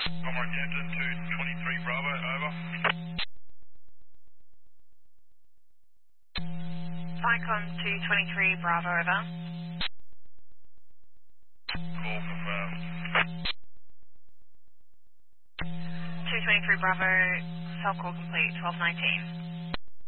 Comrade Captain, 223 Bravo, over. Vicom 223 Bravo, over. Call confirmed. 223 Bravo, cell call complete, 1219.